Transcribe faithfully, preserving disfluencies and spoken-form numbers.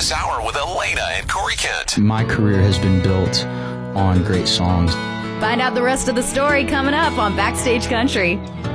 this hour with Elena and Corey Kent. My career has been built on great songs. Find out the rest of the story coming up on Backstage Country.